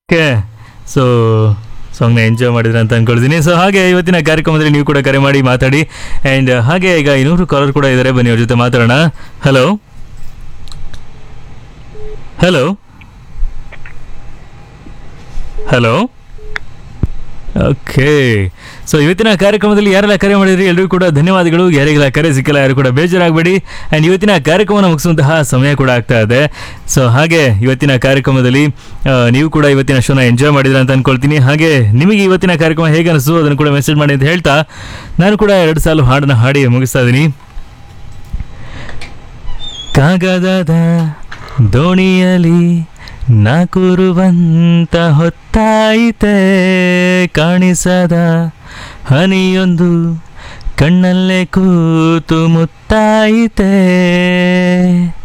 Okay. So ಸಾಂಗ್ನ enjoy ಮಾಡಿದ್ರೆ ಅಂತ ಅಂದ್ಕೊಳ್ತೀನಿ. ಸೊ ಹಾಗೆ ಇವತ್ತಿನ ಕಾರ್ಯಕ್ರಮದಲ್ಲಿ ನೀವು ಕೂಡ ಕರೆ ಮಾಡಿ ಮಾತಾಡಿ. ಆ್ಯಂಡ್ ಹಾಗೆ ಈಗ ಇನ್ನೂರು ಕಾಲರ್ ಕೂಡ ಇದ್ದಾರೆ, ಬನ್ನಿ ಅವ್ರ ಜೊತೆ ಮಾತಾಡೋಣ. Hello hello hello. Okay. So ಇವತ್ತಿನ ಕಾರ್ಯಕ್ರಮದಲ್ಲಿ ಯಾರೆಲ್ಲ ಕರೆ ಮಾಡಿದ್ರಿ ಎಲ್ಲರಿಗೂ ಕೂಡ ಧನ್ಯವಾದಗಳು. ಯಾರಿಗೆಲ್ಲ ಕರೆ ಸಿಕ್ಕಿಲ್ಲ ಯಾರು ಕೂಡ ಬೇಜಾರಾಗಬೇಡಿ. ಆ್ಯಂಡ್ ಇವತ್ತಿನ ಕಾರ್ಯಕ್ರಮವನ್ನು ಮುಗಿಸುವಂತಹ ಸಮಯ ಕೂಡ ಆಗ್ತಾ ಇದೆ. ಸೊ ಹಾಗೆ ಇವತ್ತಿನ ಕಾರ್ಯಕ್ರಮದಲ್ಲಿ ನೀವು ಕೂಡ ಇವತ್ತಿನ ಶೋನ ಎಂಜಾಯ್ ಮಾಡಿದ್ರ ಅಂತ ಅಂದ್ಕೊಳ್ತೀನಿ. ಹಾಗೆ ನಿಮಗೆ ಇವತ್ತಿನ ಕಾರ್ಯಕ್ರಮ ಹೇಗೆ ಅನಿಸ್ತು ಅದನ್ನು ಕೂಡ ಮೆಸೇಜ್ ಮಾಡಿ ಅಂತ ಹೇಳ್ತಾ ನಾನು ಕೂಡ 2 ಸಾಲು ಹಾಡನ್ನು ಹಾಡಿ ಮುಗಿಸ್ತಾ ಇದ್ದೀನಿ. ಕಾಗದದ ದೋಣಿಯಲ್ಲಿ ನಾಕುರುವಂತ ಹೊತ್ತಾಯಿತೆ, ಕಾಣಿಸದ ಹನಿಯೊಂದು ಕಣ್ಣಲ್ಲೇ ಕೂತು ಮುತ್ತಾಯಿತೆ.